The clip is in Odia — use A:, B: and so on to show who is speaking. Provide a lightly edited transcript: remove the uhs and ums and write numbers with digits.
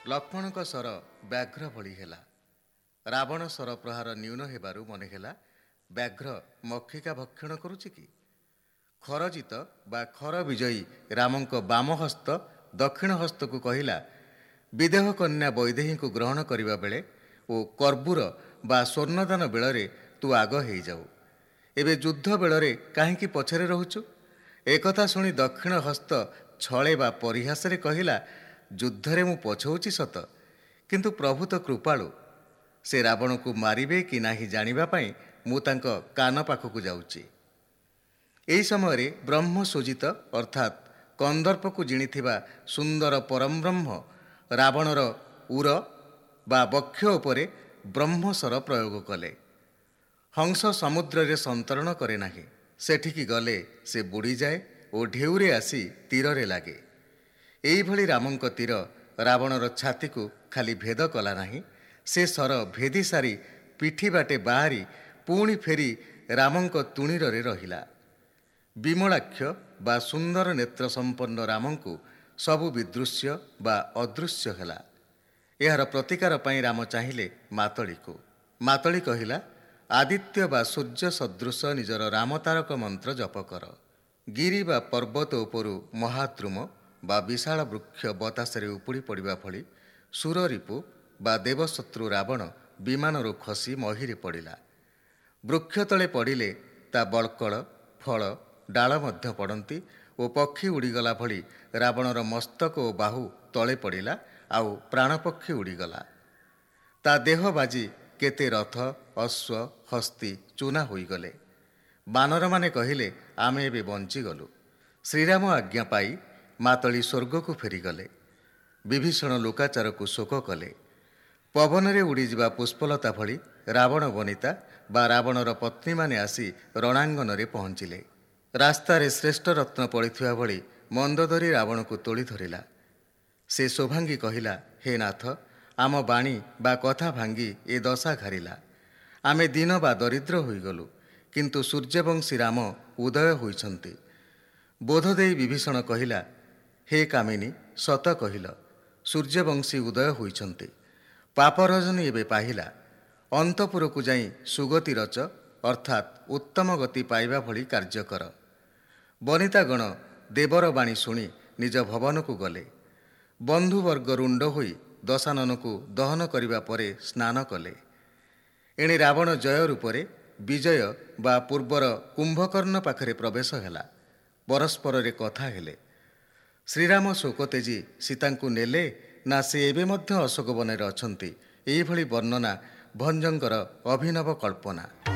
A: ଲକ୍ଷ୍ମଣଙ୍କ ସ୍ୱର ବ୍ୟାଘ୍ର ଭଳି ହେଲା। ରାବଣ ସ୍ୱର ପ୍ରହାର ନ୍ୟୁନ ହେବାରୁ ମନେ ହେଲା ବ୍ୟାଘ୍ର ମକ୍ଷିକା ଭକ୍ଷଣ କରୁଛି କି? ଖରଜିତ ବା ଖର ବିଜୟୀ ରାମଙ୍କ ବାମ ହସ୍ତ ଦକ୍ଷିଣ ହସ୍ତକୁ କହିଲା, ବିଦେହ କନ୍ୟା ବୈଦେହୀଙ୍କୁ ଗ୍ରହଣ କରିବା ବେଳେ ଓ କର୍ପୂର ବା ସ୍ୱର୍ଣ୍ଣଦାନ ବେଳରେ ତୁ ଆଗ ହେଇଯାଉ। ଏବେ ଯୁଦ୍ଧ ବେଳରେ କାହିଁକି ପଛରେ ରହୁଛୁ? ଏକଥା ଶୁଣି ଦକ୍ଷିଣ ହସ୍ତ ଛଳେ ବା ପରିହାସରେ କହିଲା, ଯୁଦ୍ଧରେ ମୁଁ ପଛଉଛି ସତ, କିନ୍ତୁ ପ୍ରଭୁ ତ କୃପାଳୁ। ସେ ରାବଣକୁ ମାରିବେ କି ନାହିଁ ଜାଣିବା ପାଇଁ ମୁଁ ତାଙ୍କ କାନ ପାଖକୁ ଯାଉଛି। ଏହି ସମୟରେ ବ୍ରହ୍ମ ସୂଜିତ ଅର୍ଥାତ୍ କନ୍ଦର୍ପକୁ ଜିଣିଥିବା ସୁନ୍ଦର ପରମବ୍ରହ୍ମ ରାବଣର ଉର ବା ବକ୍ଷ ଉପରେ ବ୍ରହ୍ମଶର ପ୍ରୟୋଗ କଲେ। ହଂସ ସମୁଦ୍ରରେ ସନ୍ତରଣ କରେ ନାହିଁ, ସେଠିକି ଗଲେ ସେ ବୁଡ଼ିଯାଏ ଓ ଢେଉରେ ଆସି ତୀରରେ ଲାଗେ। ଏଇଭଳି ରାମଙ୍କ ତୀର ରାବଣର ଛାତିକୁ ଖାଲି ଭେଦ କଲା ନାହିଁ, ସେ ସର ଭେଦି ସାରି ପିଠି ବାଟେ ବାହାରି ପୁଣି ଫେରି ରାମଙ୍କ ତୁଣିରରେ ରହିଲା। ବିମଳାକ୍ଷ ବା ସୁନ୍ଦର ନେତ୍ର ସମ୍ପନ୍ନ ରାମଙ୍କୁ ସବୁ ବିଦୃଶ୍ୟ ବା ଅଦୃଶ୍ୟ ହେଲା। ଏହାର ପ୍ରତିକାର ପାଇଁ ରାମ ଚାହିଁଲେ ମାତଳିକୁ। ମାତଳି କହିଲା, ଆଦିତ୍ୟ ବା ସୂର୍ଯ୍ୟ ସଦୃଶ ନିଜର ରାମତାରକ ମନ୍ତ୍ର ଜପ କର। ଗିରି ବା ପର୍ବତ ଉପରୁ ମହାଦ୍ରୁମ ବା ବିଶାଳ ବୃକ୍ଷ ବତାସରେ ଉପୁଡ଼ି ପଡ଼ିବା ଭଳି ସୁରରିପୁ ବା ଦେବଶତ୍ରୁ ରାବଣ ବିମାନରୁ ଖସି ମହିରେ ପଡ଼ିଲା। ବୃକ୍ଷ ତଳେ ପଡ଼ିଲେ ତା ବଳକଳ, ଫଳ, ଡାଳ ମଧ୍ୟ ପଡ଼ନ୍ତି ଓ ପକ୍ଷୀ ଉଡ଼ିଗଲା ଭଳି ରାବଣର ମସ୍ତକ ଓ ବାହୁ ତଳେ ପଡ଼ିଲା, ଆଉ ପ୍ରାଣପକ୍ଷୀ ଉଡ଼ିଗଲା। ତା ଦେହ ବାଜି କେତେ ରଥ, ଅଶ୍ୱ, ହସ୍ତୀ ଚୂନା ହୋଇଗଲେ। ବାନରମାନେ କହିଲେ, ଆମେ ଏବେ ବଞ୍ଚିଗଲୁ। ଶ୍ରୀରାମ ଆଜ୍ଞା ପାଇ ମାତଳି ସ୍ୱର୍ଗକୁ ଫେରିଗଲେ। ବିଭୀଷଣ ଲୋକାଚାରକୁ ଶୋକ କଲେ। ପବନରେ ଉଡ଼ିଯିବା ପୁଷ୍ପଲତା ଭଳି ରାବଣ ବନିତା ବା ରାବଣର ପତ୍ନୀମାନେ ଆସି ରଣାଙ୍ଗନରେ ପହଞ୍ଚିଲେ। ରାସ୍ତାରେ ଶ୍ରେଷ୍ଠ ରତ୍ନ ପଡ଼ିଥିବା ଭଳି ମନ୍ଦୋଦରୀ ରାବଣକୁ ତୋଳି ଧରିଲା। ସେ ଶୋଭାଙ୍ଗୀ କହିଲା, ହେ ନାଥ, ଆମ ବାଣୀ ବା କଥା ଭାଙ୍ଗି ଏ ଦଶା ଘାରିଲା। ଆମେ ଦୀନ ବା ଦରିଦ୍ର ହୋଇଗଲୁ, କିନ୍ତୁ ସୂର୍ଯ୍ୟବଂଶୀ ରାମ ଉଦୟ ହୋଇଛନ୍ତି। ବୋଧ ଦେଇ ବିଭୀଷଣ କହିଲା, ହେ କାମିନୀ, ସତ କହିଲ, ସୂର୍ଯ୍ୟବଂଶୀ ଉଦୟ ହୋଇଛନ୍ତି। ପାପରଜନୀ ଏବେ ପାହିଲା। ଅନ୍ତପୁରକୁ ଯାଇ ସୁଗତି ରଚ ଅର୍ଥାତ୍ ଉତ୍ତମ ଗତି ପାଇବା ଭଳି କାର୍ଯ୍ୟ କର। ବନିତାଗଣ ଦେବର ବାଣୀ ଶୁଣି ନିଜ ଭବନକୁ ଗଲେ। ବନ୍ଧୁବର୍ଗ ରୁଣ୍ଡ ହୋଇ ଦଶାନନକୁ ଦହନ କରିବା ପରେ ସ୍ନାନ କଲେ। ଏଣେ ରାବଣ ଜୟ ରୂପରେ ବିଜୟ ବା ପୂର୍ବର କୁମ୍ଭକର୍ଣ୍ଣ ପାଖରେ ପ୍ରବେଶ ହେଲା। ପରସ୍ପରରେ କଥା ହେଲେ। ଶ୍ରୀରାମ ଶୋକ ତେଜି ସୀତାଙ୍କୁ ନେଲେ ନା ସେ ଏବେ ମଧ୍ୟ ଅଶୋକବନରେ ଅଛନ୍ତି, ଏହିଭଳି ବର୍ଣ୍ଣନା ଭଞ୍ଜଙ୍କର ଅଭିନବ କଳ୍ପନା।